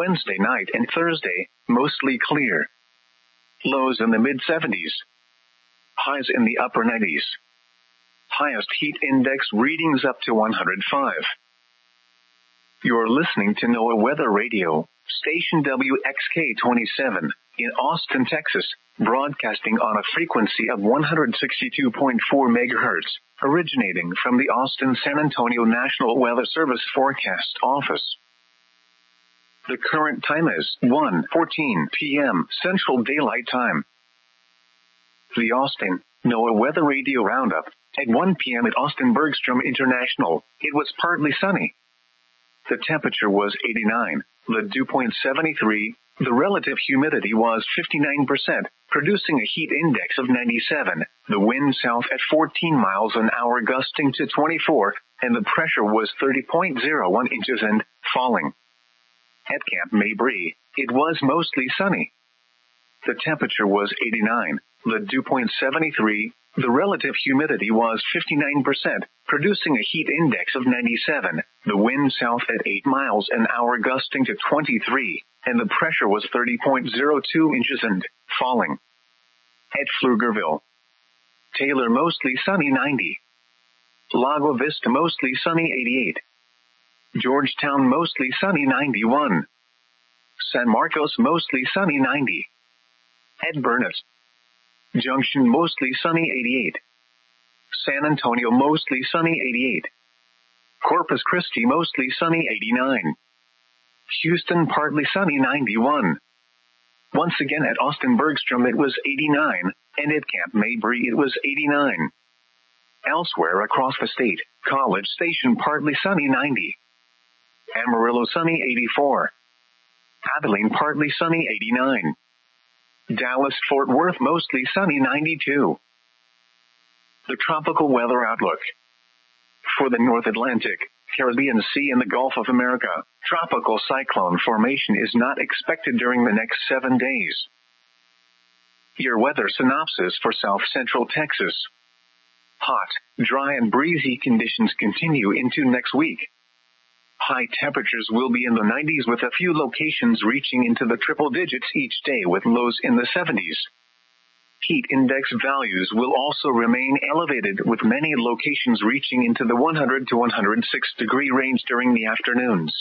Wednesday night and Thursday, mostly clear. Lows in the mid-70s. Highs in the upper 90s. Highest heat index readings up to 105. You're listening to NOAA Weather Radio, station WXK-27, in Austin, Texas, broadcasting on a frequency of 162.4 megahertz, originating from the Austin-San Antonio National Weather Service Forecast Office. The current time is 1:14 p.m. Central Daylight Time. The Austin NOAA Weather Radio Roundup. At 1 p.m. at Austin Bergstrom International, it was partly sunny. The temperature was 89, the dew point 73, the relative humidity was 59%, producing a heat index of 97, the wind south at 14 miles an hour gusting to 24, and the pressure was 30.01 inches and falling. At Camp Mabry, it was mostly sunny. The temperature was 89, the dew point 73, the relative humidity was 59%, producing a heat index of 97, the wind south at 8 miles an hour gusting to 23, and the pressure was 30.02 inches and falling. At Pflugerville, Taylor mostly sunny 90. Lago Vista mostly sunny 88. Georgetown mostly sunny 91. San Marcos mostly sunny 90. At Burnett Junction mostly sunny 88. San Antonio mostly sunny 88. Corpus Christi mostly sunny 89. Houston partly sunny 91. Once again at Austin Bergstrom it was 89, and at Camp Mabry it was 89. Elsewhere across the state, College Station partly sunny 90. Amarillo sunny 84. Abilene partly sunny 89. Dallas-Fort Worth mostly sunny 92. The tropical weather outlook. For the North Atlantic, Caribbean Sea and the Gulf of America, tropical cyclone formation is not expected during the next 7 days. Your weather synopsis for south-central Texas. Hot, dry and breezy conditions continue into next week. High temperatures will be in the 90s with a few locations reaching into the triple digits each day with lows in the 70s. Heat index values will also remain elevated with many locations reaching into the 100 to 106 degree range during the afternoons.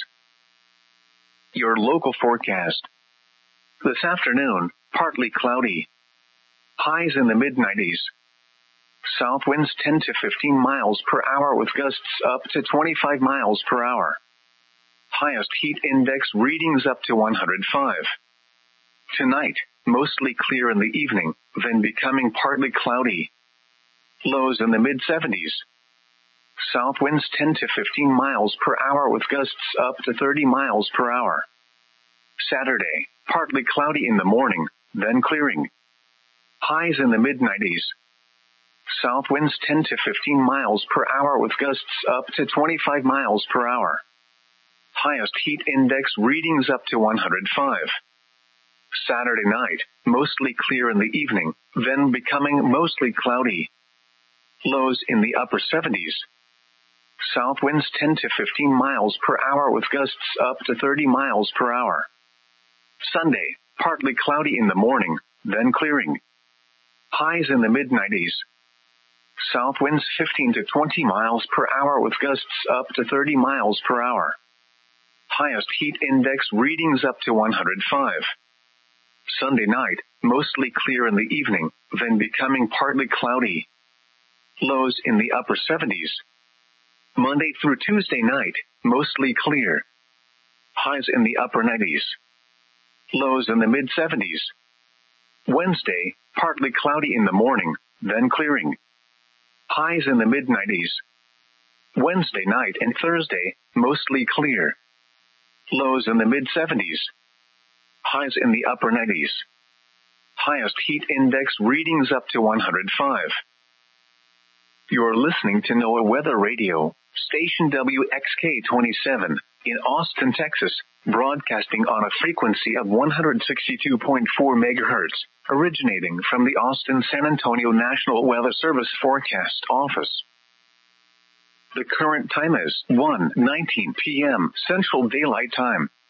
Your local forecast. This afternoon, partly cloudy. Highs in the mid-90s. South winds 10 to 15 miles per hour with gusts up to 25 miles per hour. Highest heat index readings up to 105. Tonight, mostly clear in the evening, then becoming partly cloudy. Lows in the mid-70s. South winds 10 to 15 miles per hour with gusts up to 30 miles per hour. Saturday, partly cloudy in the morning, then clearing. Highs in the mid-90s. South winds 10 to 15 miles per hour with gusts up to 25 miles per hour. Highest heat index readings up to 105. Saturday night, mostly clear in the evening, then becoming mostly cloudy. Lows in the upper 70s. South winds 10 to 15 miles per hour with gusts up to 30 miles per hour. Sunday, partly cloudy in the morning, then clearing. Highs in the mid-90s. South winds 15 to 20 miles per hour with gusts up to 30 miles per hour. Highest heat index readings up to 105. Sunday night, mostly clear in the evening, then becoming partly cloudy. Lows in the upper 70s. Monday through Tuesday night, mostly clear. Highs in the upper 90s. Lows in the mid-70s. Wednesday, partly cloudy in the morning, then clearing. Highs in the mid-90s. Wednesday night and Thursday, mostly clear. Lows in the mid-70s. Highs in the upper 90s. Highest heat index readings up to 105. You're listening to NOAA Weather Radio, station WXK-27, in Austin, Texas, broadcasting on a frequency of 162.4 megahertz, originating from the Austin-San Antonio National Weather Service Forecast Office. The current time is 1:19 p.m. Central Daylight Time.